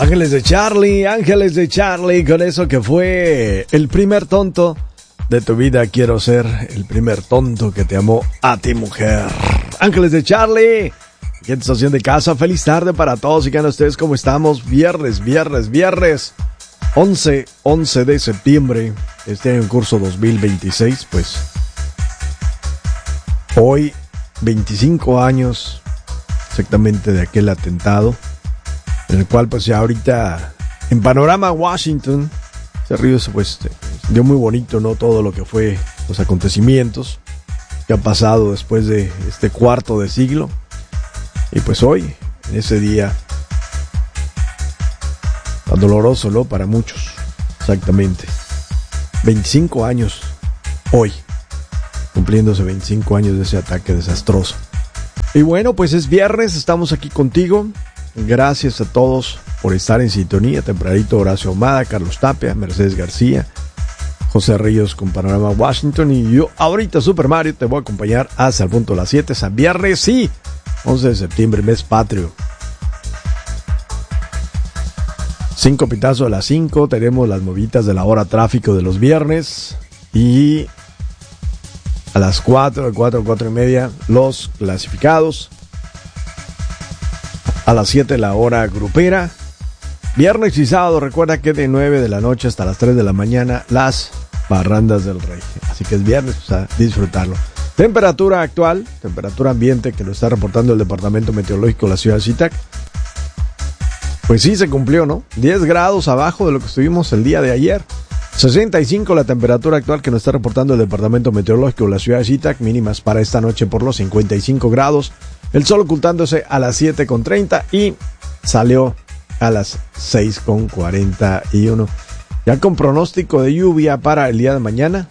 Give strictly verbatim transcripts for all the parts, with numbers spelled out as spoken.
Ángeles de Charlie, Ángeles de Charlie, con eso que fue el primer tonto de tu vida. Quiero ser el primer tonto que te amó a ti, mujer. Ángeles de Charlie, aquí en estación de casa. Feliz tarde para todos y que ustedes cómo estamos. Viernes, viernes, viernes once, once de septiembre, este año en curso dos mil veintiséis. Pues hoy veinticinco años exactamente de aquel atentado, en el cual pues ya ahorita en Panorama Washington se ríe, pues dio muy bonito, ¿no? Todo lo que fue los acontecimientos que han pasado después de este cuarto de siglo. Y pues hoy, en ese día tan doloroso, ¿no? Para muchos, exactamente veinticinco años hoy, cumpliéndose veinticinco años de ese ataque desastroso. Y bueno, pues es viernes, estamos aquí contigo. Gracias a todos por estar en sintonía. Tempranito, Horacio Ahumada, Carlos Tapia, Mercedes García, José Ríos con Panorama Washington. Y yo ahorita, Super Mario, te voy a acompañar hasta el punto de las siete. Es viernes, sí, once de septiembre, mes patrio. Cinco pitazos a las cinco. Tenemos las movitas de la hora tráfico de los viernes. Y a las cuatro, de cuatro, cuatro y media, los clasificados. A las siete la hora grupera. Viernes y sábado, recuerda que de nueve de la noche hasta las tres de la mañana, las parrandas del rey. Así que es viernes, pues a disfrutarlo. Temperatura actual, temperatura ambiente que lo está reportando el Departamento Meteorológico de la ciudad de Zitac. Pues sí, se cumplió, ¿no? diez grados abajo de lo que estuvimos el día de ayer. sesenta y cinco la temperatura actual que nos está reportando el Departamento Meteorológico de la ciudad de Zitac. Mínimas para esta noche por los cincuenta y cinco grados. El sol ocultándose a las siete con treinta y salió a las seis con cuarenta y uno. Ya con pronóstico de lluvia para el día de mañana.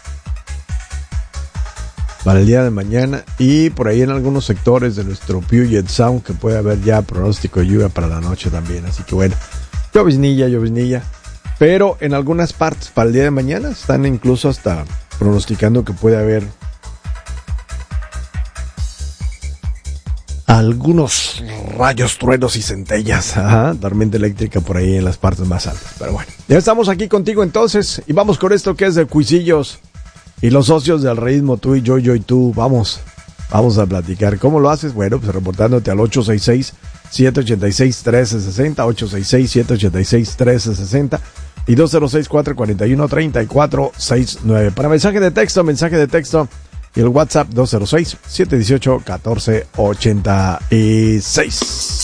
Para el día de mañana. Y por ahí en algunos sectores de nuestro Puget Sound que puede haber ya pronóstico de lluvia para la noche también. Así que bueno, lloviznilla, lloviznilla. Pero en algunas partes para el día de mañana están incluso hasta pronosticando que puede haber algunos rayos, truenos y centellas. Ajá, tormenta eléctrica por ahí en las partes más altas. Pero bueno, ya estamos aquí contigo entonces. Y vamos con esto que es de Cuisillos y los socios del ritmo, tú y yo, yo y tú. Vamos, vamos a platicar. ¿Cómo lo haces? Bueno, pues reportándote al ocho seis seis, siete ocho seis, uno tres seis cero, ocho seis seis, siete ocho seis, uno tres seis cero y dos cero seis, cuatro cuatro uno, tres cuatro seis nueve. Para mensaje de texto, mensaje de texto. Y el WhatsApp dos cero seis, siete uno ocho, uno cuatro ocho seis.